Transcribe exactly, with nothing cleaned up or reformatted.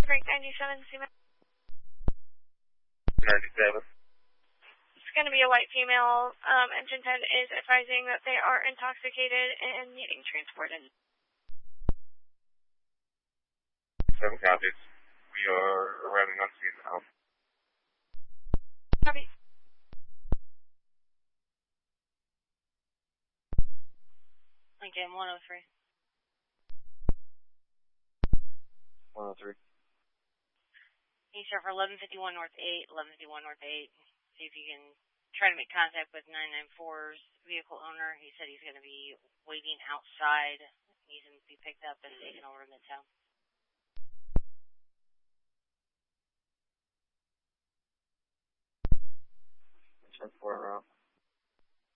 Break ninety-seven, Seaman. ninety-seven. It's going to be a white female. Um, engine ten is advising that they are intoxicated and needing transported. Seven copies. We are arriving on scene now. Copy. Lincoln one oh three. one oh three. He's here for eleven fifty-one North eight, eleven fifty-one North eight. See if you can try to make contact with nine nine four's vehicle owner. He said he's going to be waiting outside. He's going to be picked up and taken over to Midtown. ten four,